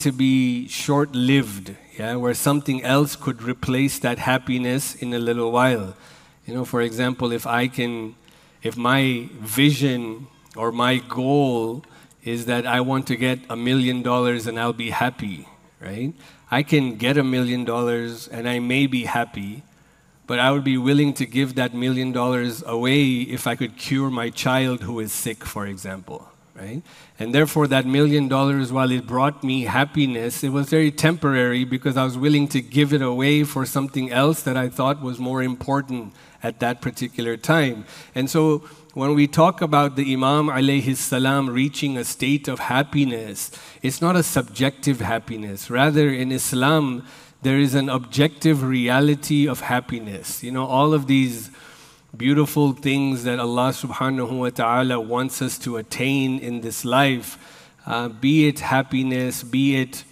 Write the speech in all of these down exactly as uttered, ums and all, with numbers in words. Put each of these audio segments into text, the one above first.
to be short-lived, yeah, where something else could replace that happiness in a little while. You know, for example, if I can, if my vision or my goal is that I want to get a million dollars and I'll be happy, right? I can get a million dollars and I may be happy, but I would be willing to give that million dollars away if I could cure my child who is sick, for example. Right? And therefore, that million dollars, while it brought me happiness, it was very temporary because I was willing to give it away for something else that I thought was more important at that particular time. And so, when we talk about the Imam alayhi salam reaching a state of happiness, it's not a subjective happiness. Rather, in Islam, there is an objective reality of happiness. You know, all of these beautiful things that Allah subhanahu wa ta'ala wants us to attain in this life, uh, be it happiness, be it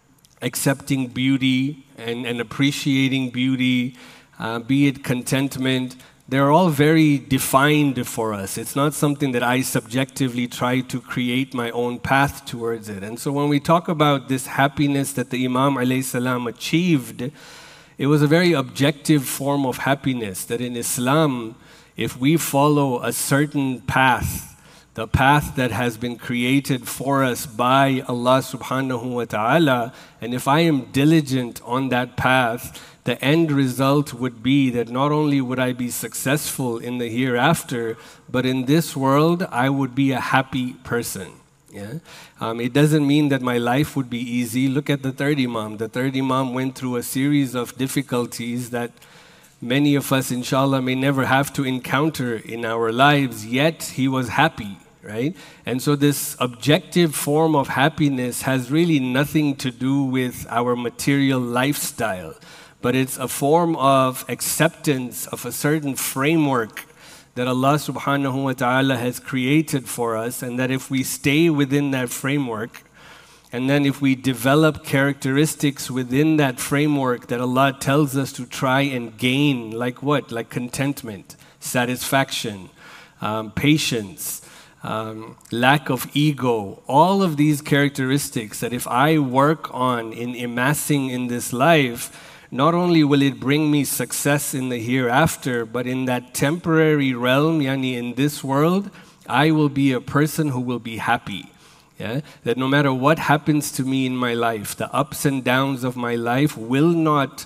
accepting beauty and, and appreciating beauty, uh, be it contentment, they're all very defined for us. It's not something that I subjectively try to create my own path towards it. And so when we talk about this happiness that the Imam alayhi salam achieved, it was a very objective form of happiness, that in Islam, if we follow a certain path, the path that has been created for us by Allah subhanahu wa ta'ala, and if I am diligent on that path, the end result would be that not only would I be successful in the hereafter, but in this world, I would be a happy person. Yeah? Um, it doesn't mean that my life would be easy. Look at the third Imam. The third Imam went through a series of difficulties that many of us, inshallah, may never have to encounter in our lives, yet he was happy, right? And so this objective form of happiness has really nothing to do with our material lifestyle, but it's a form of acceptance of a certain framework that Allah subhanahu wa ta'ala has created for us, and that if we stay within that framework, and then if we develop characteristics within that framework that Allah tells us to try and gain, like what? Like contentment, satisfaction, um, patience, um, lack of ego, all of these characteristics that if I work on in amassing in this life, not only will it bring me success in the hereafter, but in that temporary realm, yani in this world, I will be a person who will be happy. Yeah? That no matter what happens to me in my life, the ups and downs of my life will not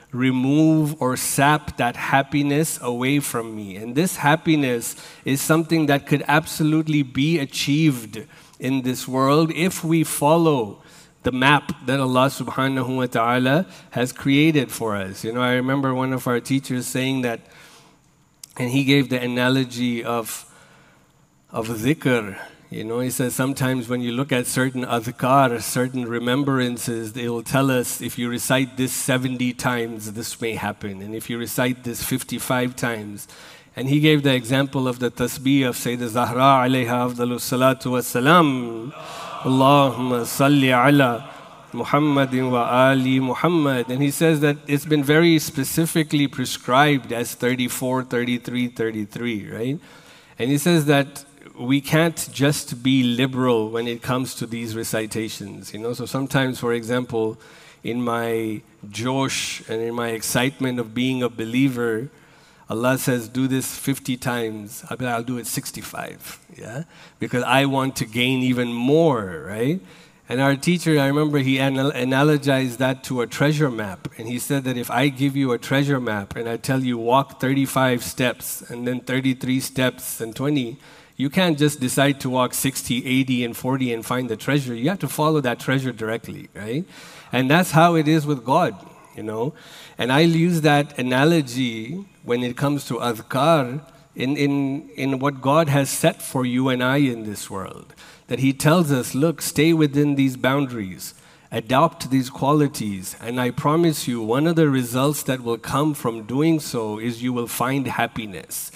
remove or sap that happiness away from me. And this happiness is something that could absolutely be achieved in this world if we follow the map that Allah subhanahu wa ta'ala has created for us. You know, I remember one of our teachers saying that, and he gave the analogy of, of dhikr. You know, he says sometimes when you look at certain adhkar, certain remembrances, they will tell us if you recite this seventy times, this may happen. And if you recite this fifty-five times. And he gave the example of the tasbih of Sayyidah Zahra alayha afdalu salatu wassalam. Allahumma salli ala Muhammadin wa ali Muhammad. And he says that it's been very specifically prescribed as thirty-four, thirty-three, thirty-three, right? And he says that we can't just be liberal when it comes to these recitations, you know? So sometimes, for example, in my josh and in my excitement of being a believer, Allah says, do this fifty times. I'll, be like, I'll do it sixty-five, yeah? Because I want to gain even more, right? And our teacher, I remember he anal analogized that to a treasure map. And he said that if I give you a treasure map and I tell you walk thirty-five steps and then thirty-three steps and twenty, you can't just decide to walk sixty, eighty, and forty and find the treasure. You have to follow that treasure directly, right? And that's how it is with God, you know? And I'll use that analogy when it comes to adhkar in, in, in what God has set for you and I in this world. That He tells us, look, stay within these boundaries, adopt these qualities, and I promise you, one of the results that will come from doing so is you will find happiness.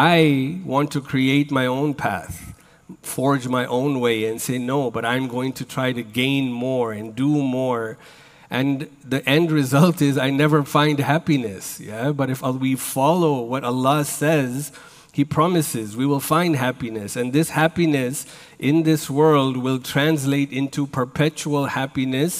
I want to create my own path, forge my own way and say, no, but I'm going to try to gain more and do more. And the end result is I never find happiness. Yeah? But if we follow what Allah says, He promises we will find happiness, and this happiness in this world will translate into perpetual happiness